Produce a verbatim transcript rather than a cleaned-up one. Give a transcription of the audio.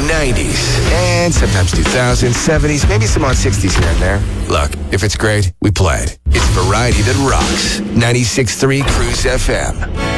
nineties, and sometimes two thousands, seventies, maybe some odd sixties here and there. Look, if it's great, we play it. It's variety that rocks. ninety-six point three Cruise F M.